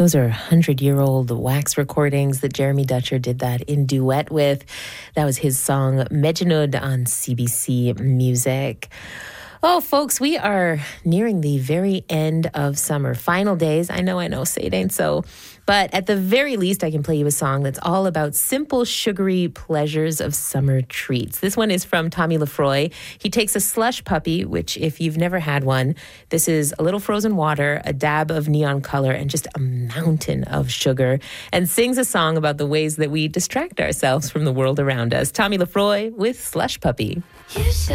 Those are 100-year-old wax recordings that Jeremy Dutcher did that in duet with. That was his song Mejanud on CBC Music. Oh, folks, we are nearing the very end of summer. Final days. I know, say it ain't so. But at the very least, I can play you a song that's all about simple, sugary pleasures of summer treats. This one is from Tommy Lefroy. He takes a slush puppy, which if you've never had one, this is a little frozen water, a dab of neon color, and just a mountain of sugar, and sings a song about the ways that we distract ourselves from the world around us. Tommy Lefroy with Slush Puppy.